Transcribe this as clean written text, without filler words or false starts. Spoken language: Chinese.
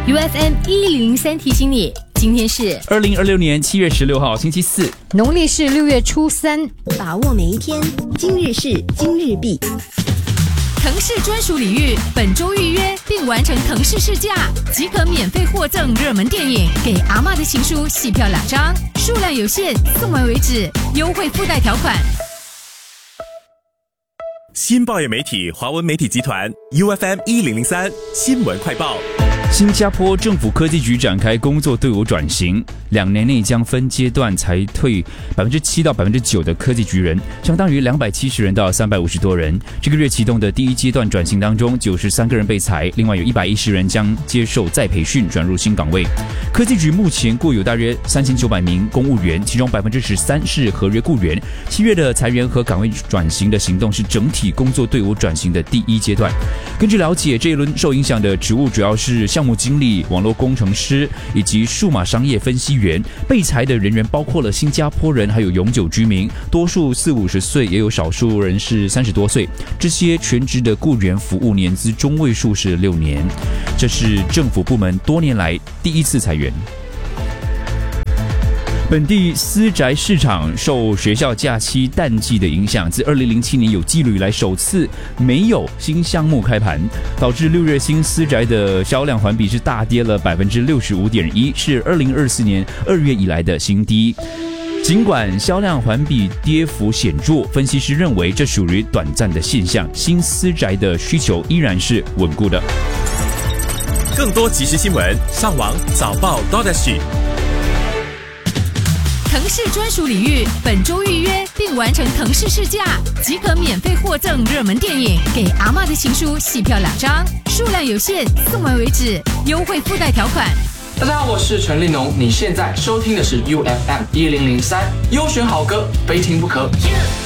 UFM 1003提醒你，今天是 2026年7月16号星期四， 农历是6月初3。 把握每一天，今日事今日毕。 腾势专属礼遇，本周预约并完成腾势试驾，即可免费获赠热门电影《给阿嬷的情书》戏票2张，数量有限，送完为止，优惠附带条款。 新报业媒体华文媒体集团 UFM 1003新闻快报。 新加坡政府科技局展开工作队伍转型，2年内将分阶段裁退7%到9%的科技局人，相当于270人到350多人。这个月启动的第一阶段转型当中，93个人被裁，另外有110人将接受再培训，转入新岗位。科技局目前雇有大约3900名公务员，其中13%是合约雇员。7月的裁员和岗位转型的行动是整体工作队伍转型的第一阶段。根据了解，这一轮受影响的职务主要是项目经理、网络工程师以及数码商业分析员。被裁的人员包括了新加坡人，还有永久居民，多数40-50岁，也有少数人是30多岁。这些全职的雇员服务年资中位数是6年。这是政府部门多年来第一次裁员。本地私宅市场受学校假期淡季的影响，自2007年有纪录以来首次没有新项目开盘，导致6月新私宅的销量环比是大跌了65.1%，是2024年2月以来的新低。尽管销量环比跌幅显著，分析师认为这属于短暂的现象，新私宅的需求依然是稳固的。 更多即时新闻，上网早报 .SG。 腾势专属礼遇，本周预约并完成腾势试驾，即可免费获赠热门电影《给阿嬷的情书》戏票2张，数量有限，送完为止，优惠附带条款。 大家好，我是陈立农，你现在收听的是 UFM 1003，优选好歌，非听不可。